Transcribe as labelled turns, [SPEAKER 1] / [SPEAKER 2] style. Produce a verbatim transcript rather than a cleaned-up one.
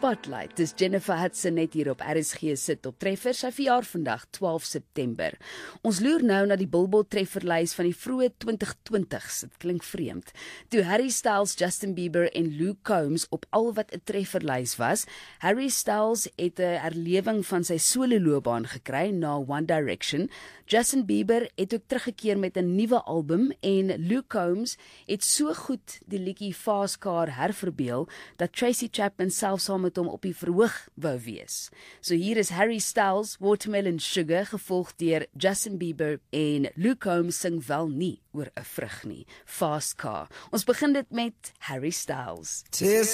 [SPEAKER 1] Spotlight. Dis Jennifer Hudson net hier op R S G se Top Treffer. Sy verjaar vandag, twaalf September. Ons loer nou na die Billboard trefferlys van die vroeë twintig twintigs. Dit klink vreemd. Toe Harry Styles, Justin Bieber en Luke Combs op al wat 'n trefferlys was. Harry Styles het 'n herlewing van sy solo-loopbaan gekry na One Direction. Justin Bieber het ook teruggekeer met 'n nuwe album en Luke Combs het so goed die liedjie Fast Car herverbeel dat Tracy Chapman self saam met hom op die verhoog wou wees. So hier is Harry Styles, Watermelon Sugar, gevolg deur Justin Bieber en Luke Combs sing wel nie oor 'n vrug nie. Fast Car. Ons begin dit met Harry Styles.